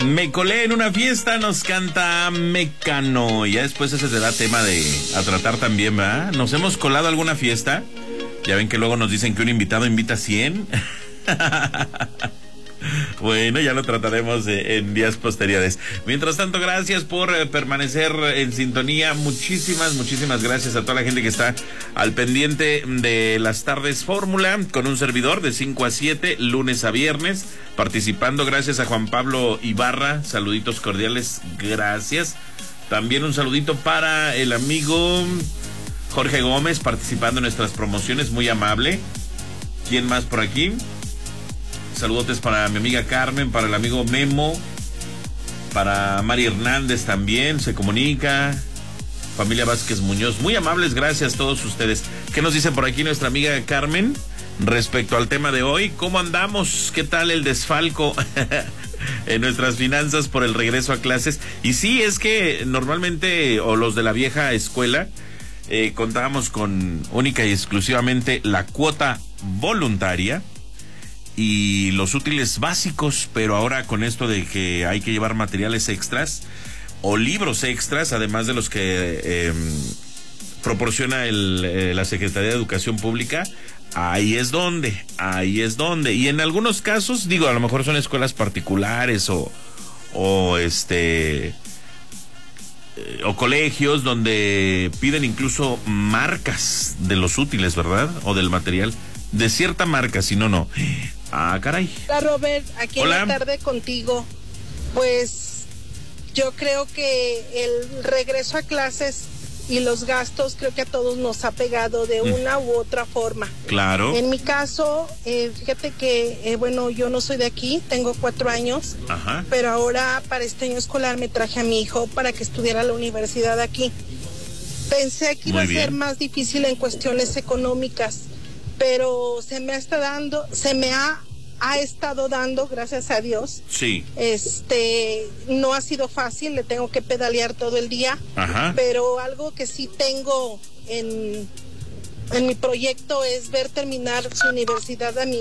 Me colé en una fiesta, nos canta Mecano. Ya después ese será tema a tratar también, ¿verdad? ¿Nos hemos colado a alguna fiesta? Ya ven que luego nos dicen que un invitado invita 100. Bueno, ya lo trataremos en días posteriores. Mientras tanto, gracias por permanecer en sintonía. Muchísimas gracias a toda la gente que está al pendiente de las tardes Fórmula con un servidor de 5 a 7, lunes a viernes, participando. Gracias a Juan Pablo Ibarra, saluditos cordiales, gracias. También un saludito para el amigo Jorge Gómez, participando en nuestras promociones, muy amable. ¿Quién más por aquí? Saludotes para mi amiga Carmen, para el amigo Memo, para Mari Hernández también, se comunica, familia Vázquez Muñoz, muy amables, gracias a todos ustedes. ¿Qué nos dice por aquí nuestra amiga Carmen respecto al tema de hoy? ¿Cómo andamos? ¿Qué tal el desfalco en nuestras finanzas por el regreso a clases? Y sí, es que normalmente, o los de la vieja escuela, contábamos con única y exclusivamente la cuota voluntaria y los útiles básicos, pero ahora con esto de que hay que llevar materiales extras o libros extras, además de los que proporciona la Secretaría de Educación Pública, ahí es donde, y en algunos casos, digo, a lo mejor son escuelas particulares o colegios donde piden incluso marcas de los útiles, ¿verdad? O del material, de cierta marca, si no. Ah, caray. Hola, Robert, aquí Hola. en la tarde contigo. Pues yo creo que el regreso a clases y los gastos creo que a todos nos ha pegado de una u otra forma. Claro. En mi caso, fíjate que, bueno, yo no soy de aquí, tengo 4 años, Ajá. pero ahora para este año escolar me traje a mi hijo para que estudiara la universidad aquí. Pensé que iba Muy a ser bien. más difícil en cuestiones económicas, pero se me ha estado dando, gracias a Dios. Sí. No ha sido fácil, le tengo que pedalear todo el día. Ajá. Pero algo que sí tengo en mi proyecto es ver terminar su universidad a mi